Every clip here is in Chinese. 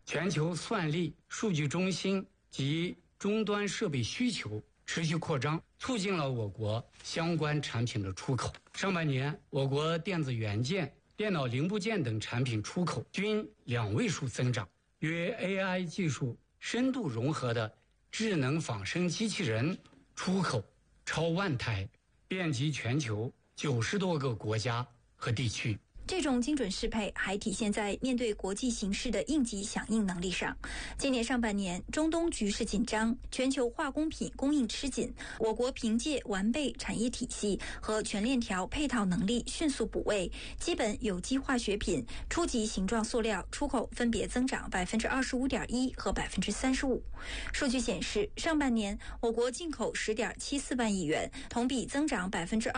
全球算力、数据中心及终端设备需求持续扩张，促进了我国相关产品的出口。上半年，我国电子元件、电脑零部件等产品出口均2位数增长，与 AI 技术深度融合的智能仿生机器人出口超10000台，遍及全球90多个国家和地区。 这种精准适配还体现在面对国际形势的应急响应能力上。今年上半年，中东局势紧张，全球化工品供应吃紧，我国凭借完备产业体系和全链条配套能力迅速补位，基本有机化学品、初级形状塑料出口分别增长25.1%和35%。数据显示，上半年我国进口10.74万亿元，同比增长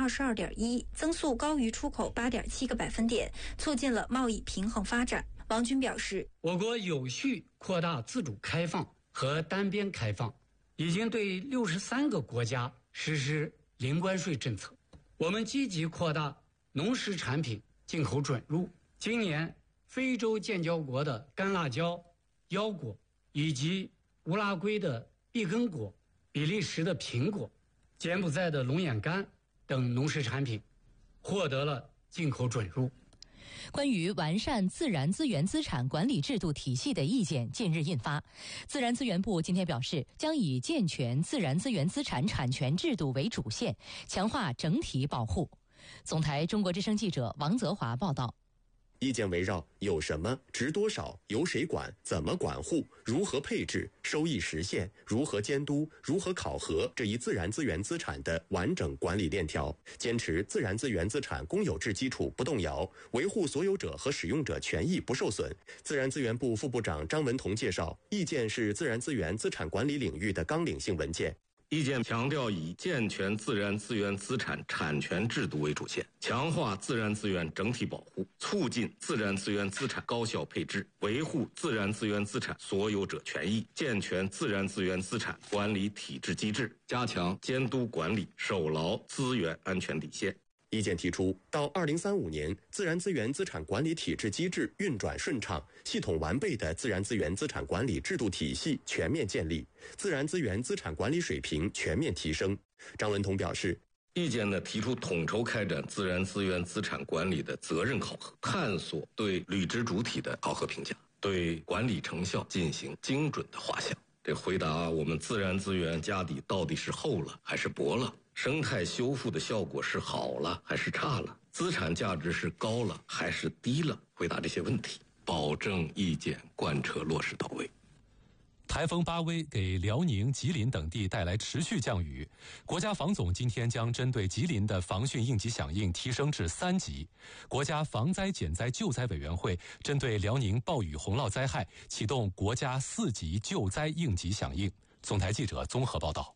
22.1%，增速高于出口8.7个百分点。促进了贸易平衡发展。王军表示， 我国有序扩大自主开放和单边开放，已经对63个国家实施零关税政策。我们积极扩大农食产品进口准入。今年，非洲建交国的干辣椒、腰果，以及乌拉圭的碧根果、比利时的苹果、柬埔寨的龙眼干等农食产品获得了进口准入。 关于完善自然资源资产管理制度体系的意见近日印发，自然资源部今天表示，将以健全自然资源资产产权制度为主线，强化整体保护。总台中国之声记者王泽华报道。 意见围绕有什么、值多少、由谁管、怎么管护、如何配置、收益实现、如何监督、如何考核这一自然资源资产的完整管理链条，坚持自然资源资产公有制基础不动摇，维护所有者和使用者权益不受损。自然资源部副部长张文同介绍，意见是自然资源资产管理领域的纲领性文件。 意见强调以健全自然资源资产产权制度为主线，强化自然资源整体保护，促进自然资源资产高效配置，维护自然资源资产所有者权益，健全自然资源资产管理体制机制，加强监督管理，守牢资源安全底线。 意见提出，到2035年，自然资源资产管理体制机制运转顺畅，系统完备的自然资源资产管理制度体系全面建立，自然资源资产管理水平全面提升。张文同表示， 意见呢提出统筹开展自然资源资产管理的责任考核，探索对履职主体的考核评价，对管理成效进行精准的画像。这回答我们自然资源家底到底是厚了还是薄了，生态修复的效果是好了还是差了，资产价值是高了还是低了，回答这些问题，保证意见贯彻落实到位。 台风巴威给辽宁、吉林等地带来持续降雨，国家防总今天将针对吉林的防汛应急响应提升至3级。国家防灾减灾救灾委员会针对辽宁暴雨洪涝灾害启动国家4级救灾应急响应。总台记者综合报道。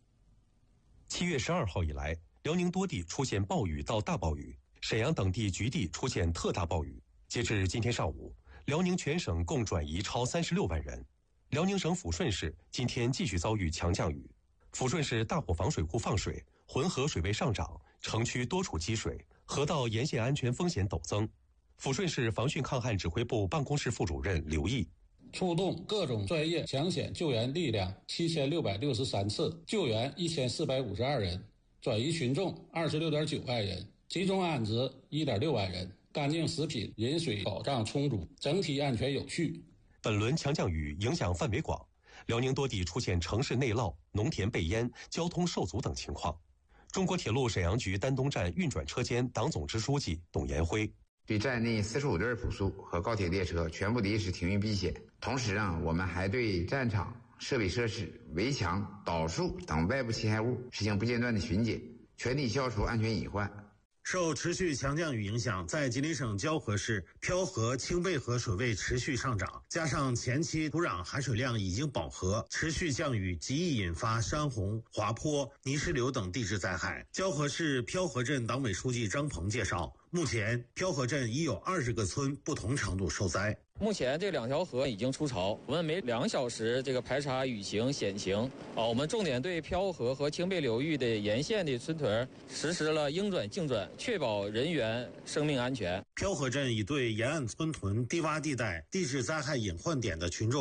7月12号以来，辽宁多地出现暴雨到大暴雨，沈阳等地局地出现特大暴雨。截至今天上午，辽宁全省共转移超36万人。辽宁省抚顺市今天继续遭遇强降雨，抚顺市大伙房水库放水，浑河水位上涨，城区多处积水，河道沿线安全风险陡增。抚顺市防汛抗旱指挥部办公室副主任刘毅， 出动各种专业抢险救援力量7663次，救援1452人，转移群众26.9万人，集中安置1.6万人，干净食品、饮水保障充足，整体安全有序。 本轮强降雨影响范围广，辽宁多地出现城市内涝、农田被淹、交通受阻等情况。中国铁路沈阳局丹东站运转车间党总支书记董延辉， 对站内45对普速和高铁列车全部临时停运避险。同时我们还对战场、设备设施、围墙、导树等外部侵害物实行不间断的巡检，全力消除安全隐患。 受持续强降雨影响，在吉林省蛟河市漂河、清背河水位持续上涨，加上前期土壤含水量已经饱和，持续降雨极易引发山洪、滑坡、泥石流等地质灾害。蛟河市漂河镇党委书记张鹏介绍，目前漂河镇已有20个村不同程度受灾。 目前这2条河已经出潮，我们每2小时排查雨情险情我们重点对漂河和清背流域的沿线的村屯实施了应转径转，确保人员生命安全。 漂河镇已对沿岸村屯、低洼地带、地质灾害隐患点的群众